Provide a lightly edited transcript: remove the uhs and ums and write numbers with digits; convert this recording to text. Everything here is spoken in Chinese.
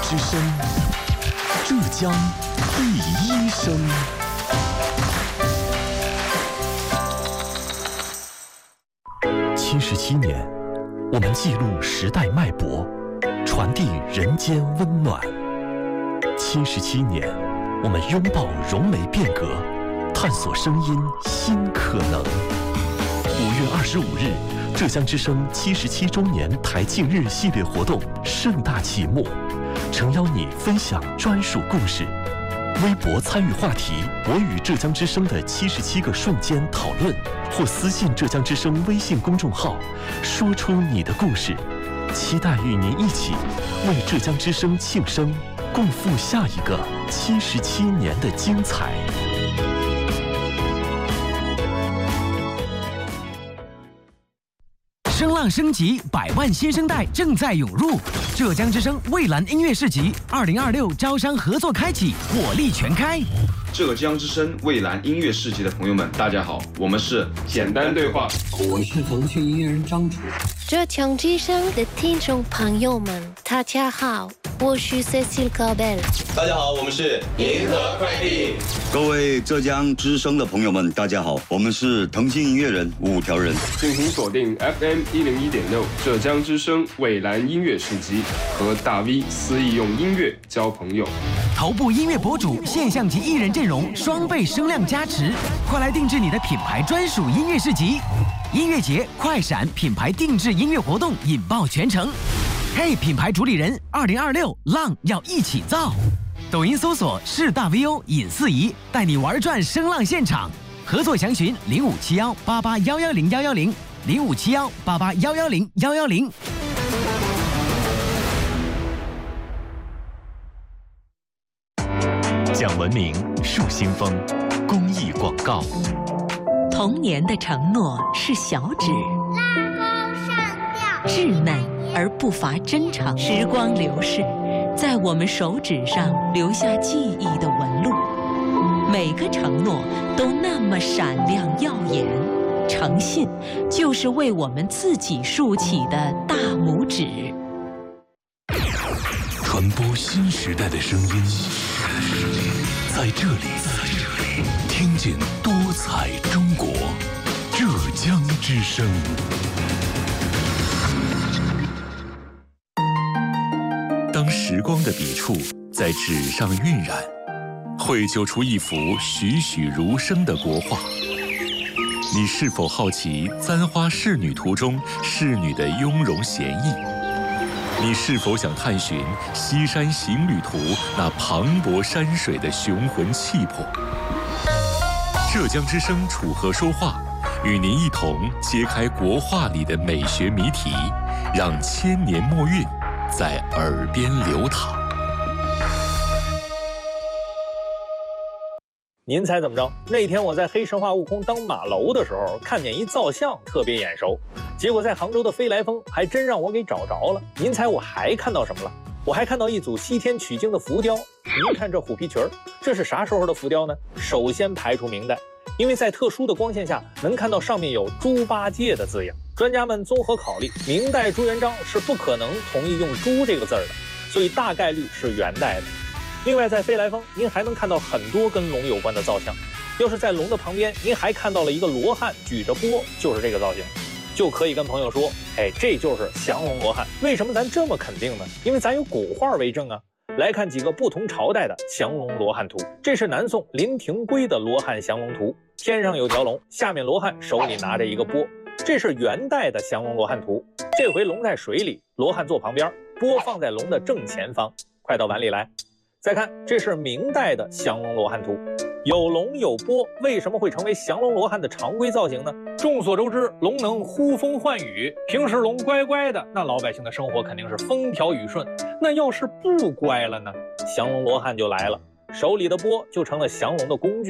之声，浙江第一声。77年，我们记录时代脉搏，传递人间温暖。77年，我们拥抱融媒变革，探索声音新可能。5月25日，浙江之声77周年台庆日系列活动盛大启幕，诚邀你分享专属故事。微博参与话题“我与浙江之声的77个瞬间”讨论，或私信浙江之声微信公众号，说出你的故事。期待与您一起为浙江之声庆生，共赴下一个77年的精彩。 声浪升级，100万新生代正在涌入。浙江之声蔚蓝音乐市集2026招商合作开启，火力全开。 浙江之声蔚蓝音乐市集的朋友们，大家好，我们是简单对话， 我是腾讯音乐人张楚。 浙江之声的听众朋友们，大家好，我是 Cecile Caubel。 大家好，我们是银河快递。 各位浙江之声的朋友们，大家好，我们是腾讯音乐人5条人。 敬请锁定 FM 101.6浙江之声蔚蓝音乐市集，和大 V 肆意用音乐交朋友。 头部音乐博主、现象级艺人阵容双倍声量加持，快来定制你的品牌专属音乐市集。音乐节快闪品牌定制音乐活动引爆全城。嘿，品牌主理人，2026浪要一起造。抖音搜索是大 VO 尹四仪，带你玩转声浪现场。合作详询0571881101057188110110。 讲文明树新风，公益广告。 童年的承诺是小指，稚嫩而不乏真诚。时光流逝，在我们手指上留下记忆的纹路。每个承诺都那么闪亮耀眼，诚信就是为我们自己竖起的大拇指。 传播新时代的声音，在这里听见多彩中国，浙江之声。当时光的笔触在纸上晕染，绘就出一幅栩栩如生的国画。你是否好奇《簪花仕女图》中仕女的雍容娴逸？你是否想探寻《西山行旅图》那磅礴山水的雄浑气魄？浙江之声楚河说话，与您一同揭开国画里的美学谜题，让千年墨韵在耳边流淌。 您猜怎么着？那天我在黑神话悟空当马楼的时候，看见一造像特别眼熟，结果在杭州的飞来峰还真让我给找着了。您猜我还看到什么了？我还看到一组西天取经的浮雕。您看这虎皮裙儿，这是啥时候的浮雕呢？首先排除明代，因为在特殊的光线下能看到上面有猪八戒的字样。专家们综合考虑，明代朱元璋是不可能同意用猪这个字儿的，所以大概率是元代的。另外，在飞来峰，您还能看到很多跟龙有关的造像。要是在龙的旁边，您还看到了一个罗汉举着钵，就是这个造型，就可以跟朋友说，哎，这就是降龙罗汉。为什么咱这么肯定呢？因为咱有古画为证啊。来看几个不同朝代的降龙罗汉图。这是南宋林廷圭的罗汉降龙图，天上有条龙，下面罗汉手里拿着一个钵。这是元代的降龙罗汉图，这回龙在水里，罗汉坐旁边，钵放在龙的正前方，快到碗里来。再看，这是明代的降龙罗汉图，有龙有钵，为什么会成为降龙罗汉的常规造型呢？众所周知，龙能呼风唤雨，平时龙乖乖的，那老百姓的生活肯定是风调雨顺。那要是不乖了呢？降龙罗汉就来了，手里的钵就成了降龙的工具。